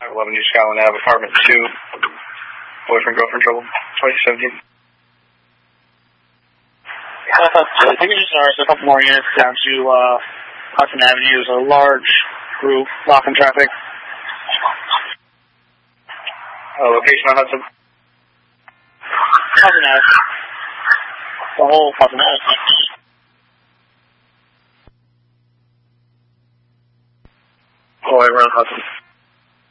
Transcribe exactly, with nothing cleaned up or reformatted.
eleven New Scotland Avenue, apartment two. Boyfriend, girlfriend trouble, twenty seventeen. Uh, I think it just starts a couple more units down to uh, Hudson Avenue. There's a large group blocking traffic. Uh, location on Hudson? Hudson Avenue. The whole Hudson Avenue. All the way around Hudson.